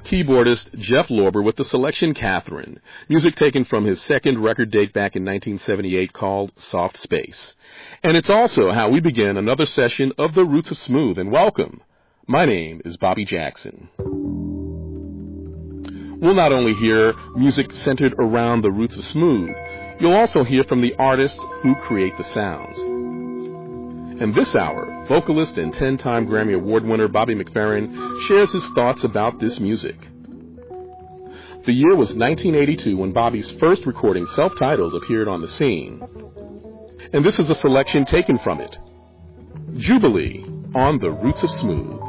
keyboardist Jeff Lorber with the selection Catherine, music taken from his second record date back in 1978 called Soft Space. And it's also how we begin another session of The Roots of Smooth, and welcome. My name is Bobby Jackson. We'll not only hear music centered around the roots of smooth, you'll also hear from the artists who create the sounds. And this hour, vocalist and 10-time Grammy Award winner Bobby McFerrin shares his thoughts about this music. The year was 1982 when Bobby's first recording, self-titled, appeared on the scene. And this is a selection taken from it. Jubilee on The Roots of Smooth.